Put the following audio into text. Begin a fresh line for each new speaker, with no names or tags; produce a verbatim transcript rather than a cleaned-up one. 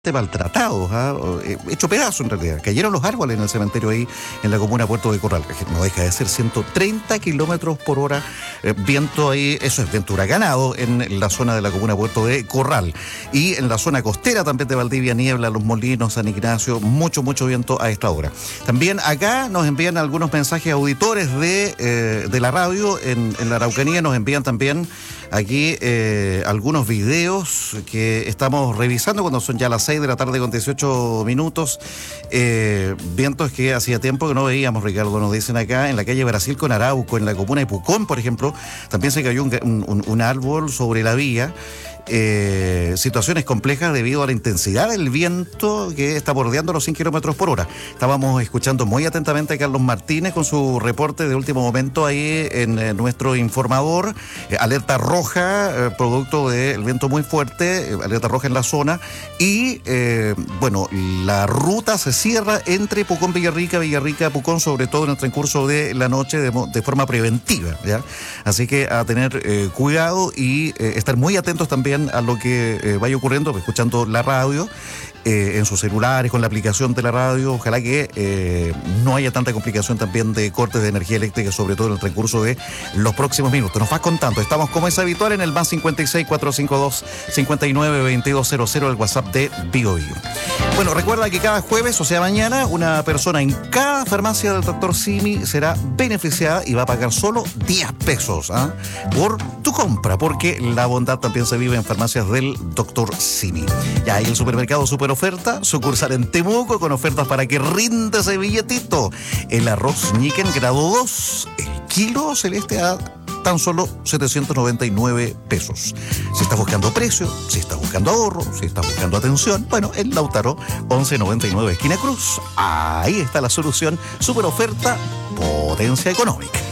maltratados, ¿ah? Hecho pedazo en realidad. Cayeron los árboles en el cementerio ahí en la comuna Puerto de Corral. No deja de ser ciento treinta kilómetros por hora, eh, viento ahí, eso es viento huracanado en la zona de la comuna Puerto de Corral. Y en la zona costera también de Valdivia, Niebla, Los Molinos, San Ignacio, mucho, mucho viento a esta hora. También acá nos envían algunos mensajes auditores de, eh, de la radio en, en la Araucanía, nos envían también aquí eh, algunos videos que estamos revisando cuando son ya las seis de la tarde con dieciocho minutos. Eh, vientos que hacía tiempo que no veíamos, Ricardo, nos dicen acá, en la calle Brasil con Arauco, en la comuna de Pucón, por ejemplo, también se cayó un, un, un árbol sobre la vía. Eh, situaciones complejas debido a la intensidad del viento que está bordeando los cien kilómetros por hora. Estábamos escuchando muy atentamente a Carlos Martínez con su reporte de último momento ahí en eh, nuestro informador. Eh, alerta roja, eh, producto del viento muy fuerte, eh, alerta roja en la zona. Y eh, bueno, la ruta se cierra entre Pucón, Villarrica, Villarrica, Pucón, sobre todo en el transcurso de la noche de, de forma preventiva, ¿ya? Así que a tener eh, cuidado y eh, estar muy atentos también a lo que eh, vaya ocurriendo, escuchando la radio eh, en sus celulares, con la aplicación de la radio. Ojalá que eh, no haya tanta complicación también de cortes de energía eléctrica, sobre todo en el transcurso de los próximos minutos. Nos vas contando, estamos como es habitual en el más cincuenta y seis, cuatrocientos cincuenta y dos, cincuenta y nueve, veintidós cero cero, el WhatsApp de Bio Bio. Bueno, recuerda que cada jueves, o sea mañana, una persona en cada farmacia del doctor Simi será beneficiada y va a pagar solo diez pesos ¿ah? por tu compra, porque la bondad también se vive en farmacias del doctor Simi. Ya hay el supermercado Super Oferta, sucursal en Temuco, con ofertas para que rinde ese billetito. El arroz Ñiquen grado dos, el kilo celeste a tan solo setecientos noventa y nueve pesos. Si estás buscando precio, si estás buscando ahorro, si estás buscando atención, bueno, en Lautaro, once noventa y nueve, esquina Cruz. Ahí está la solución. Super Oferta, potencia económica.